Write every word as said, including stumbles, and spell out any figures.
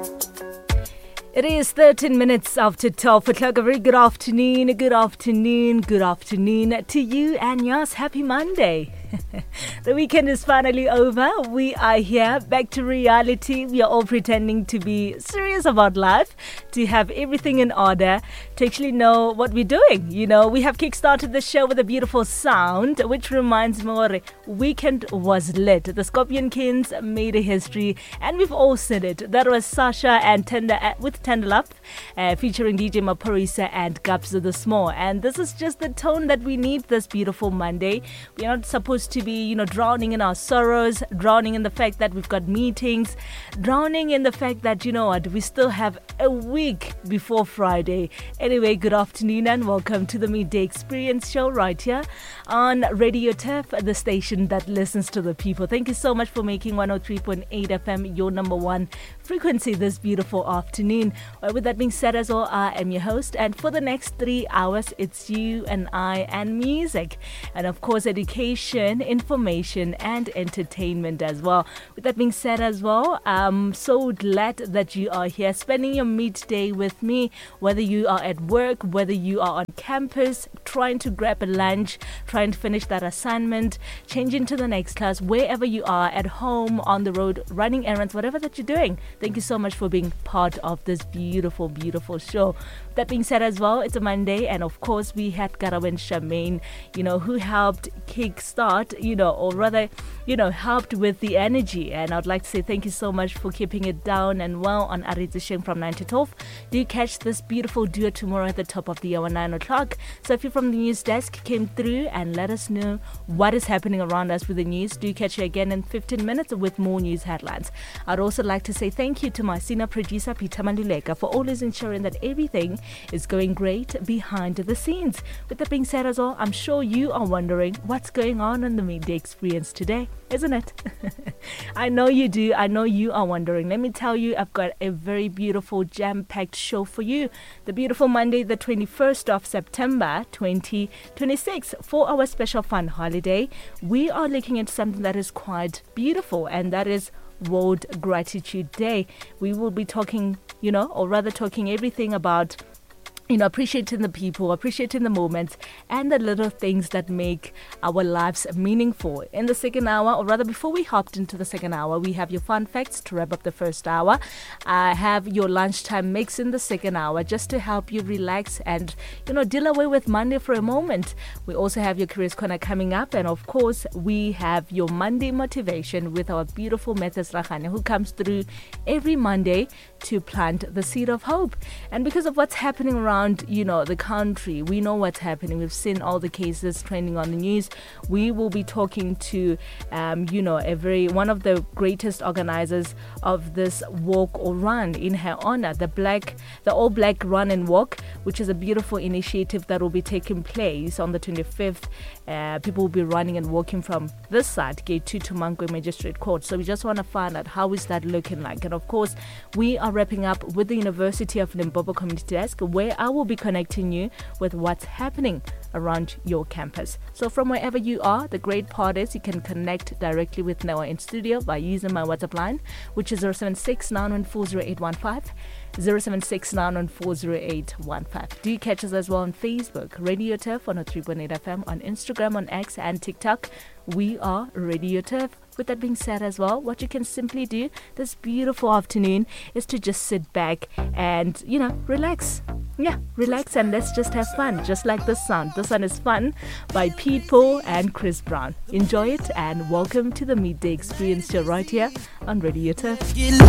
It is thirteen minutes after twelve o'clock. A very good afternoon, good afternoon, good afternoon to you and yours. Happy Monday. The weekend is finally over. We are here, back to reality. We are all pretending to be serious about life, to have everything in order, to actually know what we're doing. You know, we have kickstarted the show with a beautiful sound, which reminds me, weekend was lit. The Scorpion Kings made a history, and we've all seen it. That was Sasha and Tender uh, with Tender Love, uh, featuring D J Maphorisa and Gabs the Small. And this is just the tone that we need this beautiful Monday. We're not supposed to be, you know, drowning in our sorrows, drowning in the fact that we've got meetings, drowning in the fact that, you know what, we still have a week before Friday. Anyway, good afternoon and welcome to the Midday Experience show right here on Radio Turf, the station that listens to the people. Thank you so much for making one oh three point eight F M your number one frequency this beautiful afternoon. Well, with that being said as well, I am your host, and for the next three hours, it's you and I and music, and of course education, information and entertainment as well. With that being said as well, I'm so glad that you are here spending your midday with me, whether you are at work, whether you are on campus, trying to grab a lunch, trying to finish that assignment, changing to the next class, wherever you are, at home, on the road, running errands, whatever that you're doing. Thank you so much for being part of this beautiful, beautiful show. That being said as well, it's a Monday, and of course we had Garab and Charmaine, you know, who helped kickstart, you know, or rather, you know, helped with the energy. And I'd like to say thank you so much for keeping it down and well on Arizisheng from nine to twelve. Do catch this beautiful duo tomorrow at the top of the hour, nine o'clock. So if you're from the news desk, came through and let us know what is happening around us with the news. Do catch you again in fifteen minutes with more news headlines. I'd also like to say thank you to my senior producer, Peter Manduleka, for always ensuring that everything is going great behind the scenes. With that being said as well, I'm sure you are wondering what's going on in the Midday Experience today, isn't it? I know you do. I know you are wondering. Let me tell you, I've got a very beautiful jam-packed show for you. The beautiful Monday, the twenty-first of September, twenty twenty-six. For our special fun holiday, we are looking at something that is quite beautiful, and that is World Gratitude Day. We will be talking, you know, or rather talking everything about, you know, appreciating the people, appreciating the moments and the little things that make our lives meaningful. In the second hour, or rather before we hopped into the second hour, we have your fun facts to wrap up the first hour. I have your lunchtime mix in the second hour just to help you relax and, you know, deal away with Monday for a moment. We also have your Careers Corner coming up, and of course we have your Monday motivation with our beautiful Metes Rahane, who comes through every Monday to plant the seed of hope. And because of what's happening around, you know, the country, we know what's happening. We've seen all the cases trending on the news. We will be talking to, um, you know, a very one of the greatest organizers of this walk or run in her honor, the Black, the All Black Run and Walk, which is a beautiful initiative that will be taking place on the twenty-fifth. Uh, people will be running and walking from this side, Gate two to Mankwe Magistrate Court. So we just want to find out how is that looking like. And of course, we are wrapping up with the University of Limpopo Community Desk, where I will be connecting you with what's happening around your campus. So from wherever you are, the great part is you can connect directly with Noah in studio by using my WhatsApp line, which is zero seven six nine one four zero eight one five, zero seven six nine one four zero eight one five. Do catch us as well on Facebook, Radio Turf one oh three point eight F M, on Instagram, on X and TikTok. We are Radio Turf. With that being said as well, what you can simply do this beautiful afternoon is to just sit back and, you know, relax. Yeah, relax and let's just have fun, just like this sound. This one is Fun by Pete Paul and Chris Brown. Enjoy it and welcome to the Midday Experience show right here on Radio Turf.